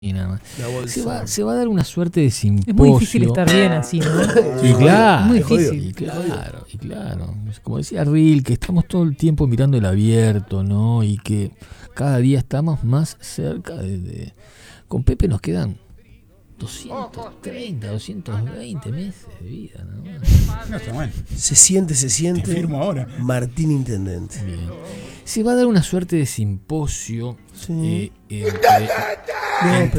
y nada más. La Se va a dar una suerte de simposio. Es muy difícil estar bien así, ¿no? Y claro, muy difícil. Y claro. Como decía Ril, que estamos todo el tiempo mirando el abierto, ¿no? Y que cada día estamos más cerca de... Con Pepe nos quedan 230, 220 meses de vida, ¿no? No está mal. Se siente. Te firmo ahora. Martín Intendente. Bien. Se va a dar una suerte de simposio Sí. entre